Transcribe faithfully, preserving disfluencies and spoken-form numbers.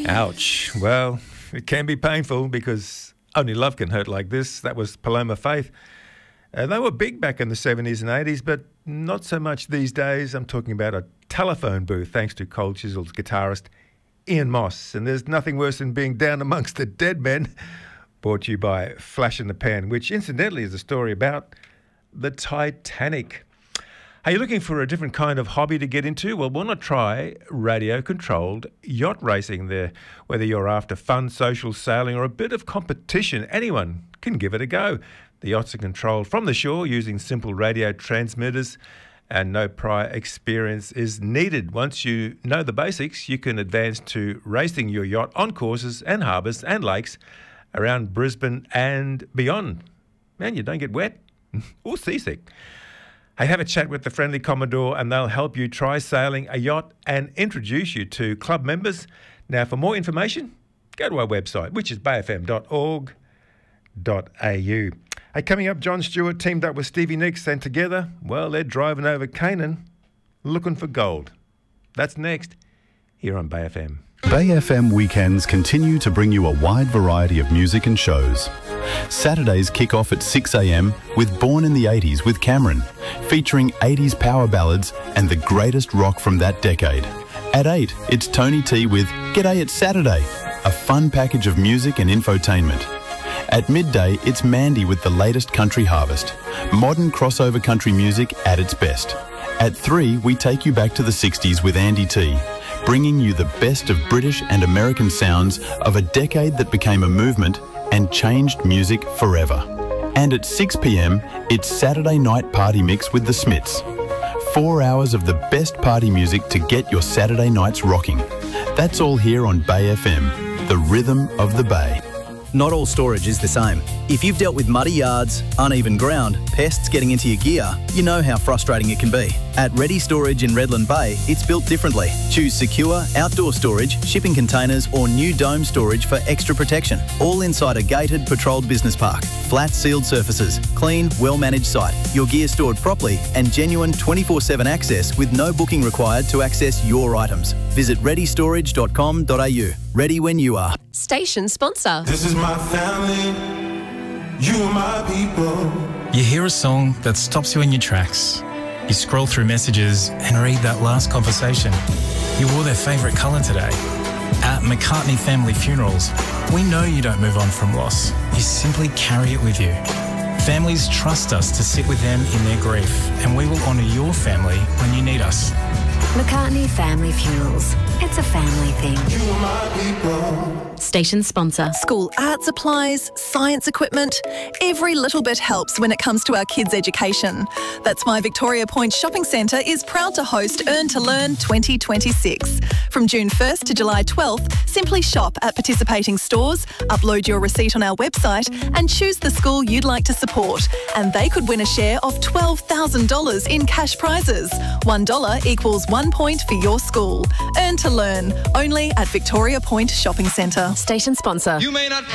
Ouch. Well, it can be painful because only love can hurt like this. That was Paloma Faith. Uh, they were big back in the seventies and eighties, but not so much these days. I'm talking about a telephone booth, thanks to Cold Chisel's guitarist Ian Moss. And there's nothing worse than being down amongst the dead men. Brought to you by Flash in the Pan, which incidentally is a story about the Titanic. Are you looking for a different kind of hobby to get into? Well, why not try radio-controlled yacht racing there? Whether you're after fun, social sailing or a bit of competition, anyone can give it a go. The yachts are controlled from the shore using simple radio transmitters, and no prior experience is needed. Once you know the basics, you can advance to racing your yacht on courses and harbours and lakes around Brisbane and beyond. Man, you don't get wet or seasick. Hey, have a chat with the friendly Commodore and they'll help you try sailing a yacht and introduce you to club members. Now, for more information, go to our website, which is bay f m dot org dot a u. Hey, coming up, John Stewart teamed up with Stevie Nicks, and together, well, they're driving over Canaan looking for gold. That's next here on Bay F M. Bay F M weekends continue to bring you a wide variety of music and shows. Saturdays kick off at six a m with Born in the eighties with Cameron, featuring eighties power ballads and the greatest rock from that decade. At eight, it's Tony T with G'day It's Saturday, a fun package of music and infotainment. At midday, it's Mandy with the latest country harvest, modern crossover country music at its best. At three, we take you back to the sixties with Andy T, bringing you the best of British and American sounds of a decade that became a movement and changed music forever. And at six p m, it's Saturday Night Party Mix with the Smiths. Four hours of the best party music to get your Saturday nights rocking. That's all here on Bay F M, the rhythm of the Bay. Not all storage is the same. If you've dealt with muddy yards, uneven ground, pests getting into your gear, you know how frustrating it can be. At Ready Storage in Redland Bay, it's built differently. Choose secure outdoor storage, shipping containers or new dome storage for extra protection. All inside a gated, patrolled business park. Flat sealed surfaces, clean, well-managed site, your gear stored properly and genuine twenty-four seven access with no booking required to access your items. Visit ready storage dot com dot a u. Ready when you are. Station sponsor. This is my family, you are my people. You hear a song that stops you in your tracks. You scroll through messages and read that last conversation. You wore their favourite colour today. At McCartney Family Funerals, we know you don't move on from loss. You simply carry it with you. Families trust us to sit with them in their grief, and we will honour your family when you need us. McCartney Family Funerals. It's a family thing. You are my people. Station sponsor. School art supplies, science equipment, every little bit helps when it comes to our kids' education. That's why Victoria Point Shopping Centre is proud to host Earn to Learn twenty twenty-six. From June first to July twelfth, simply shop at participating stores, upload your receipt on our website and choose the school you'd like to support. And they could win a share of twelve thousand dollars in cash prizes. one dollar equals one point for your school. Earn to Learn, only at Victoria Point Shopping Centre. Station sponsor. You may not